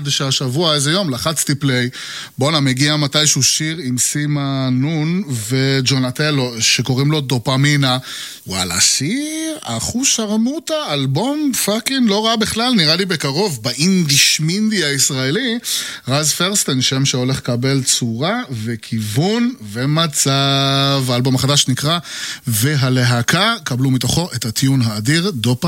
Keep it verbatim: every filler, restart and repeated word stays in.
שהשבוע, איזה יום, לחצתי פליי, בונה, מגיע מתישהו שיר עם סימה נון וג'ונטלו, שקוראים לו דופמינה, וואלה, שיר, אחו שרמוטה, אלבום פאקינג לא רע בכלל, נראה לי בקרוב, באינדי שמינדי הישראלי, רז פרסטן, שם שהולך לקבל צורה וכיוון ומצב, האלבום החדש נקרא והלהקה, קבלו מתוכו את הטיון האדיר, דופמינה.